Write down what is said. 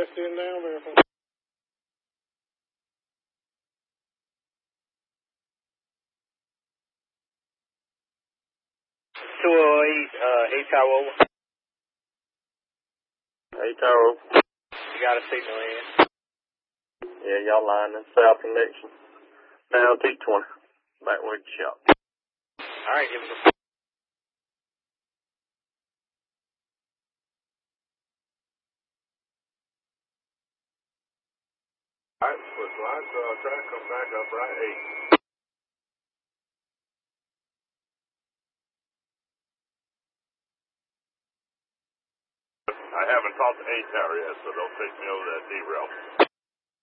in down there. 208, 8 Tower over. 8 Tower over. You got a signal in. Yeah, y'all lining south connection. Now T20. Back where you shot. Alright, give us a... Alright, split line, so I'll try to come back up right 8. I haven't talked to 8 Tower yet, so don't take me over that derail.